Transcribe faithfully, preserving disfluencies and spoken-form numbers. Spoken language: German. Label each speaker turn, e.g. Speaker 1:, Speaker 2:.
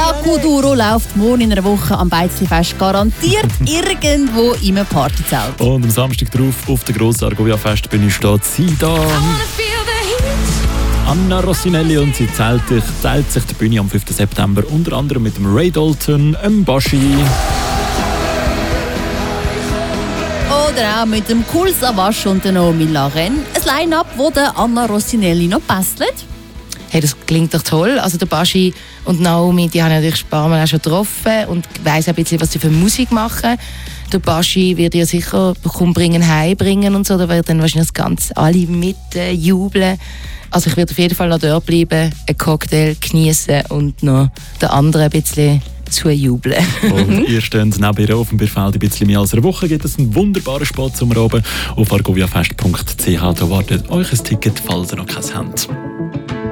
Speaker 1: La Kuduro läuft morgen in einer Woche am Beizli-Fest garantiert irgendwo in einem Partyzelt.
Speaker 2: Und am Samstag drauf auf der grossen Argovia-Festbühne steht sie da. Anna Rossinelli, und sie teilt sich, teilt sich die Bühne am fünften September unter anderem mit dem Ray Dalton, dem Baschi.
Speaker 1: Oder auch mit dem Kool Savas und der Naomi Laren. Ein Line-Up, das der Anna Rossinelli noch bastelt.
Speaker 3: Hey, das klingt doch toll. Also der Baschi und Naomi, die haben natürlich ein paar Mal auch schon getroffen und weiss ein bisschen, was sie für Musik machen. Der Baschi wird ja sicher «Komm, bringen, heimbringen» und so. Da werden dann wahrscheinlich ganz alle mit äh, jubeln. Also ich werde auf jeden Fall noch dort bleiben, einen Cocktail genießen und noch den anderen ein bisschen zujubeln.
Speaker 2: Und ihr steht neben ihr auf dem Bierfeld ein bisschen mehr als eine Woche. Gibt es einen wunderbaren Spot zum Oben auf argoviafest punkt c h. Da wartet euch ein Ticket, falls ihr noch keins habt.